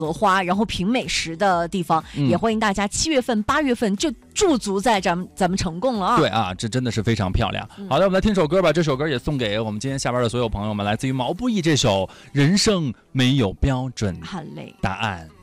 荷花，然后品美食的地方，也欢迎大家7月份、8月份就驻足在咱们成贡了啊！ 对啊，这真的是非常漂亮。好的，我们来听首歌吧。这首歌也送给我们今天下班的所有朋友们，来自于毛不易这首《人生没有标准很累答案》。